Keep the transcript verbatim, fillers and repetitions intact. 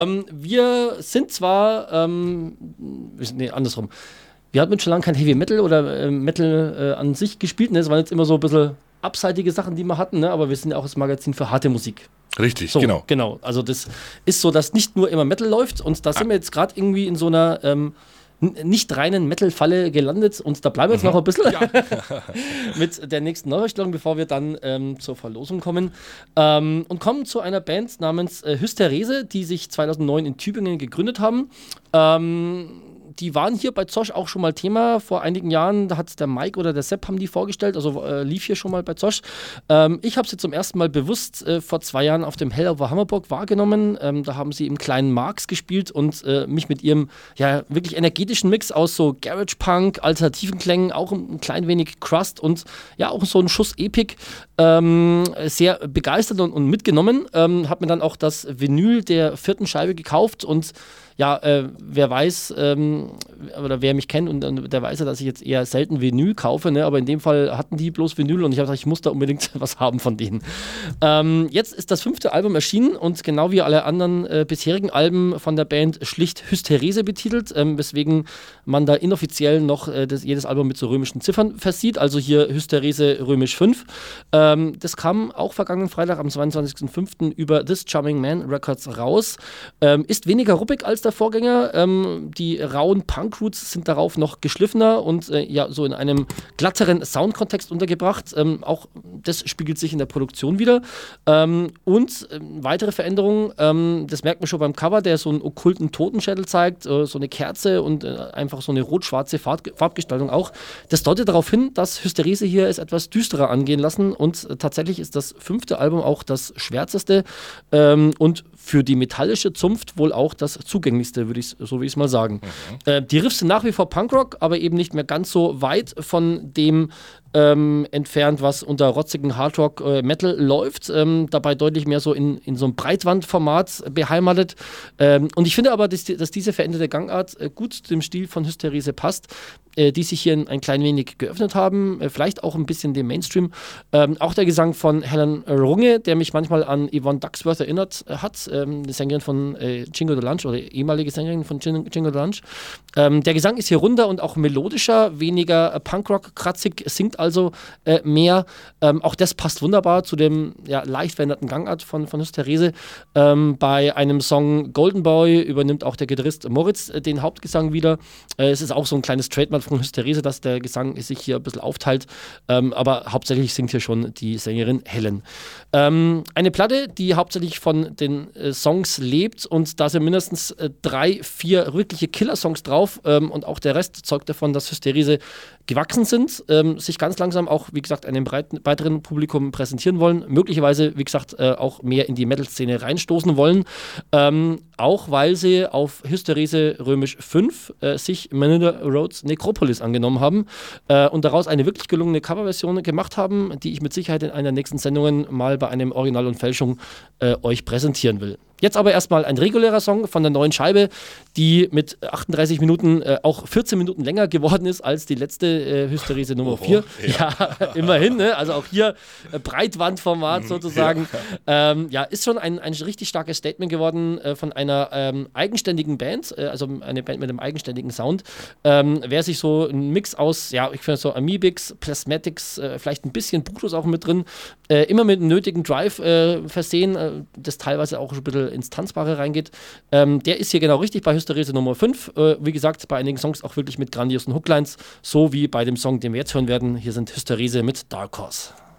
Ähm, wir sind zwar, ähm, nee, andersrum. Wir hatten schon lange kein Heavy Metal oder äh, Metal äh, an sich gespielt. Ne? Das waren jetzt immer so ein bisschen abseitige Sachen, die wir hatten, ne? Aber wir sind ja auch das Magazin für harte Musik. Richtig, so, genau. Genau, also das ist so, dass nicht nur immer Metal läuft und da sind wir jetzt gerade irgendwie in so einer ähm, n- nicht reinen Metal-Falle gelandet und da bleiben wir jetzt mhm. noch ein bisschen ja. mit der nächsten Neuerstellung, bevor wir dann ähm, zur Verlosung kommen ähm, und kommen zu einer Band namens äh, Hysterese, die sich zweitausendneun in Tübingen gegründet haben. Ähm, Die waren hier bei Zosch auch schon mal Thema vor einigen Jahren. Da hat der Mike oder der Sepp haben die vorgestellt, also äh, lief hier schon mal bei Zosch. Ähm, ich habe sie zum ersten Mal bewusst äh, vor zwei Jahren auf dem Hell over Hammerburg wahrgenommen. Ähm, da haben sie im kleinen Marx gespielt und äh, mich mit ihrem ja wirklich energetischen Mix aus so Garage Punk, alternativen Klängen, auch ein, ein klein wenig Crust und ja auch so ein Schuss Epic ähm, sehr begeistert und, und mitgenommen. Ähm, hab mir dann auch das Vinyl der vierten Scheibe gekauft und ja, äh, wer weiß, ähm, oder wer mich kennt, und, und der weiß ja, dass ich jetzt eher selten Vinyl kaufe, ne? Aber in dem Fall hatten die bloß Vinyl und ich habe gesagt, ich muss da unbedingt was haben von denen. Ähm, jetzt ist das fünfte Album erschienen und genau wie alle anderen äh, bisherigen Alben von der Band schlicht Hysterese betitelt, ähm, weswegen man da inoffiziell noch äh, das, jedes Album mit so römischen Ziffern versieht, also hier Hysterese römisch fünf. Ähm, das kam auch vergangenen Freitag am zweiundzwanzigsten fünften über This Charming Man Records raus. Ähm, ist weniger ruppig als der Vorgänger. Ähm, die rauen Punk-Roots sind darauf noch geschliffener und äh, ja, so in einem glatteren Soundkontext untergebracht. Ähm, auch das spiegelt sich in der Produktion wieder. Ähm, und äh, weitere Veränderungen, ähm, das merkt man schon beim Cover, der so einen okkulten Totenschädel zeigt, äh, so eine Kerze und äh, einfach so eine rot-schwarze Farb- Farbgestaltung auch. Das deutet darauf hin, dass Hysterese hier es etwas düsterer angehen lassen und äh, tatsächlich ist das fünfte Album auch das schwärzeste ähm, und für die metallische Zunft wohl auch das zugänglichste, würde ich so wie ich es mal sagen. Mhm. Äh, die Riffs sind nach wie vor Punkrock, aber eben nicht mehr ganz so weit von dem ähm, entfernt, was unter rotzigen Hardrock äh, Metal läuft. Ähm, dabei deutlich mehr so in, in so einem Breitwandformat beheimatet. Ähm, und ich finde aber, dass, die, dass diese veränderte Gangart äh, gut dem Stil von Hysterese passt, äh, die sich hier ein, ein klein wenig geöffnet haben, äh, vielleicht auch ein bisschen dem Mainstream. Ähm, auch der Gesang von Helen Runge, der mich manchmal an Yvonne Ducksworth erinnert äh, hat, ähm, die Sängerin von äh, Jingo the Lunch oder ehemalige Sängerin von Jingo the Lunch. Ähm, der Gesang ist hier runder und auch melodischer, weniger äh, Punkrock-kratzig, singt also äh, mehr. Ähm, auch das passt wunderbar zu dem ja, leicht veränderten Gangart von, von Hysterese. Ähm, bei einem Song Golden Boy übernimmt auch der Gitarrist Moritz äh, den Hauptgesang wieder. Äh, es ist auch so ein kleines Trademark von Hysterese, dass der Gesang sich hier ein bisschen aufteilt. Ähm, aber hauptsächlich singt hier schon die Sängerin Helen. Ähm, eine Platte, die hauptsächlich von den äh, Songs lebt und da sind mindestens äh, drei, vier wirkliche Killer-Songs drauf ähm, und auch der Rest zeugt davon, dass Hysterese gewachsen sind, ähm, sich ganz langsam auch, wie gesagt, einem breiten, breiteren Publikum präsentieren wollen, möglicherweise, wie gesagt, äh, auch mehr in die Metal-Szene reinstoßen wollen, ähm, auch weil sie auf Hysterese römisch fünf äh, sich Manila Roads Necropolis angenommen haben äh, und daraus eine wirklich gelungene Coverversion gemacht haben, die ich mit Sicherheit in einer der nächsten Sendungen mal bei einem Original und Fälschung äh, euch präsentieren will. Jetzt aber erstmal ein regulärer Song von der neuen Scheibe, die mit achtunddreißig Minuten äh, auch vierzehn Minuten länger geworden ist als die letzte äh, Hysterese Nummer vier. Ja, ja immerhin, ne? Also auch hier äh, Breitwandformat sozusagen. Ja, ähm, ja ist schon ein, ein richtig starkes Statement geworden äh, von einer ähm, eigenständigen Band, äh, also eine Band mit einem eigenständigen Sound. Ähm, wer sich so ein Mix aus, ja, ich finde so Amoebics, Plasmatics, äh, vielleicht ein bisschen Brutus auch mit drin, äh, immer mit einem nötigen Drive äh, versehen, äh, das teilweise auch ein bisschen ins Tanzbare reingeht. Ähm, der ist hier genau richtig bei Hysterese Nummer fünf. Äh, wie gesagt, bei einigen Songs auch wirklich mit grandiosen Hooklines, so wie bei dem Song, den wir jetzt hören werden. Hier sind Hysterese mit Dark Horse.